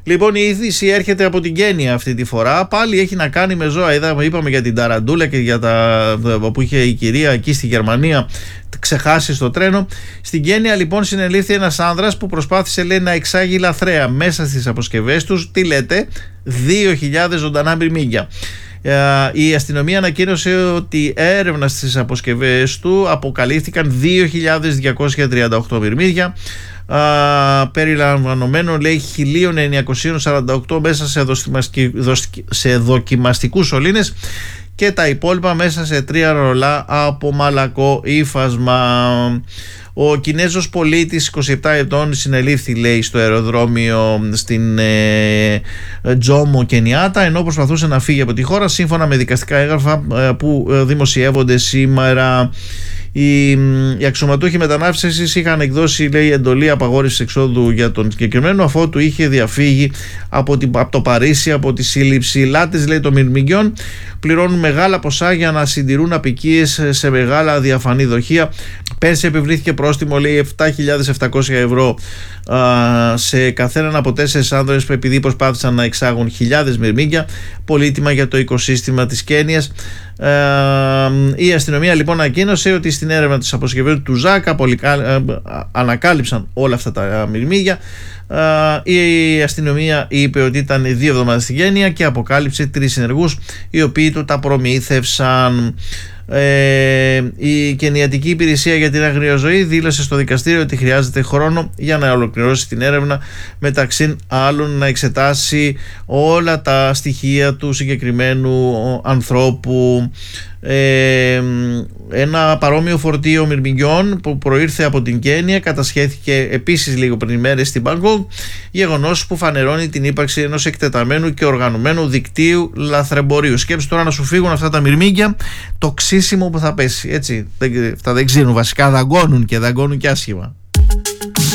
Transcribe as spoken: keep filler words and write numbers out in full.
Λοιπόν, η είδηση έρχεται από την Κένια αυτή τη φορά. Πάλι έχει να κάνει με ζώα. Είδαμε, είπαμε για την ταραντούλα και για τα που είχε η κυρία εκεί στη Γερμανία ξεχάσει στο τρένο. Στην Κένια λοιπόν συνελήφθη ένας άνδρας που προσπάθησε, λέει, να εξάγει λαθρέα μέσα στις αποσκευές τους, τι λέτε, δύο χιλιάδες ζωντανά μυρμήγκια. Η αστυνομία ανακοίνωσε ότι έρευνα στις αποσκευές του αποκαλύφθηκαν δύο χιλιάδες διακόσια τριάντα οκτώ μυρμήγκια, περιλαμβανομένων, λέει, χίλια εννιακόσια σαράντα οκτώ μέσα σε, σε δοκιμαστικούς σωλήνες και τα υπόλοιπα μέσα σε τρία ρολά από μαλακό ύφασμα. Ο Κινέζος πολίτης είκοσι επτά ετών συνελήφθη, λέει, στο αεροδρόμιο στην ε, Τζόμο Κενιάτα, ενώ προσπαθούσε να φύγει από τη χώρα, σύμφωνα με δικαστικά έγγραφα ε, που ε, δημοσιεύονται σήμερα. Οι, οι αξιωματούχοι μετανάστευσης είχαν εκδώσει, λέει, εντολή απαγόρευσης εξόδου για τον συγκεκριμένο, αφότου είχε διαφύγει από, την, από το Παρίσι από τη σύλληψη. Οι λάτες, λέει, των μυρμηγκιών πληρώνουν μεγάλα ποσά για να συντηρούν απικίες σε μεγάλα διαφανή δοχεία. Πέρσι επιβλήθηκε πρόστιμο, λέει, επτά χιλιάδες επτακόσια ευρώ α, σε καθέναν από τέσσερις άνδρες που επειδή προσπάθησαν να εξάγουν χιλιάδες μυρμήγκια, πολύτιμα για το οικοσύστημα της Κένιας. Ε, η αστυνομία λοιπόν ανακοίνωσε ότι στην έρευνα της αποσκευής του Ζάκα πολυκα... ανακάλυψαν όλα αυτά τα μυρμήγκια. Ε, η αστυνομία είπε ότι ήταν δύο εβδομάδες στην Κένια και αποκάλυψε τρεις συνεργούς οι οποίοι του τα προμήθευσαν. Ε, η Κενιατική Υπηρεσία για την Αγριοζωή δήλωσε στο δικαστήριο ότι χρειάζεται χρόνο για να ολοκληρώσει την έρευνα, μεταξύ άλλων να εξετάσει όλα τα στοιχεία του συγκεκριμένου ανθρώπου. Ε, ένα παρόμοιο φορτίο μυρμηγκιών που προήρθε από την Κένια κατασχέθηκε επίσης λίγο πριν μέρες στην Μπαγκόγκ, γεγονός που φανερώνει την ύπαρξη ενός εκτεταμένου και οργανωμένου δικτύου λαθρεμπορίου. Σκέψου τώρα να σου φύγουν αυτά τα μυρμήγκια, το ξύσιμο που θα πέσει, έτσι, αυτά δεν ξέρουν, βασικά δαγκώνουν και δαγκώνουν και άσχημα.